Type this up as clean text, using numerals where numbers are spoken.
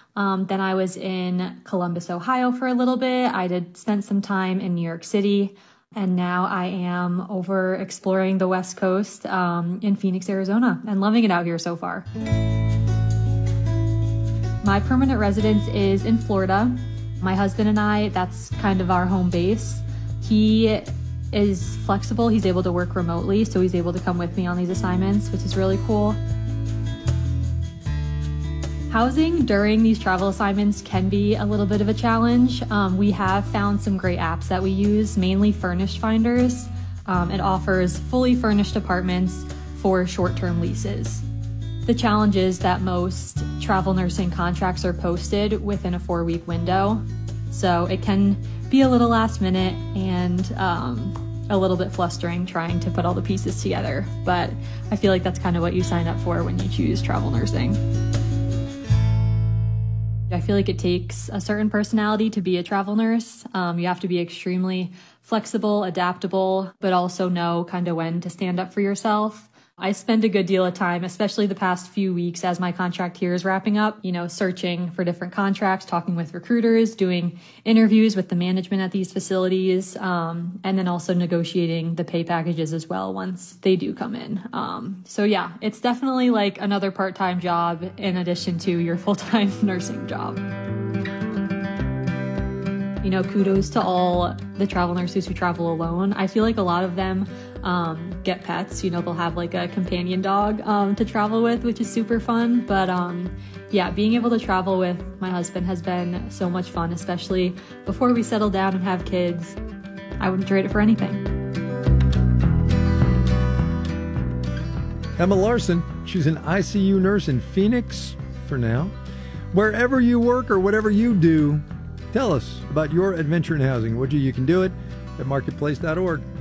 Then I was in Columbus, Ohio for a little bit. I did spend some time in New York City. And now I am over exploring the West Coast in Phoenix, Arizona, and loving it out here so far. My permanent residence is in Florida. My husband and I, that's kind of our home base. He is flexible. He's able to work remotely, so he's able to come with me on these assignments, which is really cool. Housing during these travel assignments can be a little bit of a challenge. We have found some great apps that we use, mainly Furnished Finders. It offers fully furnished apartments for short-term leases. The challenge is that most travel nursing contracts are posted within a 4-week window, so it can be a little last minute and a little bit flustering trying to put all the pieces together. But I feel like that's kind of what you sign up for when you choose travel nursing. I feel like it takes a certain personality to be a travel nurse. You have to be extremely flexible, adaptable, but also know kind of when to stand up for yourself. I spend a good deal of time, especially the past few weeks as my contract here is wrapping up, searching for different contracts, talking with recruiters, doing interviews with the management at these facilities, and then also negotiating the pay packages as well once they do come in. So yeah, it's definitely like another part-time job in addition to your full-time nursing job. Kudos to all the travel nurses who travel alone. I feel like a lot of them get pets. They'll have like a companion dog to travel with, which is super fun. But yeah, being able to travel with my husband has been so much fun, especially before we settle down and have kids. I wouldn't trade it for anything. Emma Larson, she's an ICU nurse in Phoenix for now. Wherever you work or whatever you do, tell us about your adventure in housing. You can do it at marketplace.org.